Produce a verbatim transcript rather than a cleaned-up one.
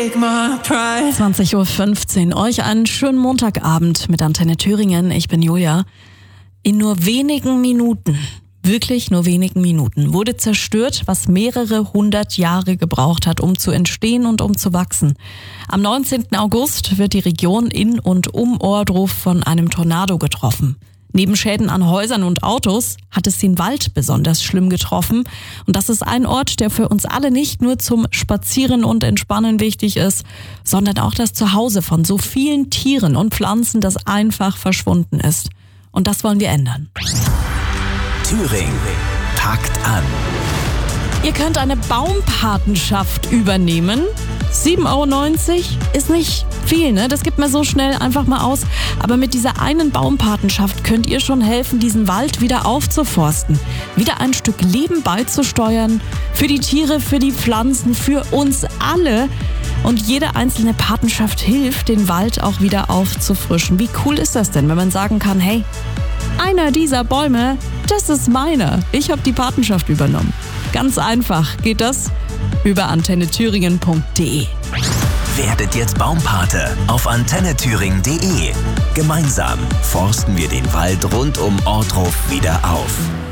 take my pride. zwanzig Uhr fünfzehn. Euch einen schönen Montagabend mit Antenne Thüringen. Ich bin Julia. In nur wenigen Minuten, wirklich nur wenigen Minuten, wurde zerstört, was mehrere hundert Jahre gebraucht hat, um zu entstehen und um zu wachsen. Am neunzehnten August wird die Region in und um Ohrdruf von einem Tornado getroffen. Neben Schäden an Häusern und Autos hat es den Wald besonders schlimm getroffen. Und das ist ein Ort, der für uns alle nicht nur zum Spazieren und Entspannen wichtig ist, sondern auch das Zuhause von so vielen Tieren und Pflanzen, das einfach verschwunden ist. Und das wollen wir ändern. Thüringen packt an. Ihr könnt eine Baumpatenschaft übernehmen. sieben Euro neunzig ist nicht viel, ne? Das gibt man so schnell einfach mal aus. Aber mit dieser einen Baumpatenschaft könnt ihr schon helfen, diesen Wald wieder aufzuforsten. Wieder ein Stück Leben beizusteuern. Für die Tiere, für die Pflanzen, für uns alle. Und jede einzelne Patenschaft hilft, den Wald auch wieder aufzufrischen. Wie cool ist das denn, wenn man sagen kann, hey, einer dieser Bäume, das ist meiner. Ich habe die Patenschaft übernommen. Ganz einfach geht das über antenne thüringen punkt de. Werdet jetzt Baumpate auf antenne thüringen punkt de. Gemeinsam forsten wir den Wald rund um Ohrdruf wieder auf.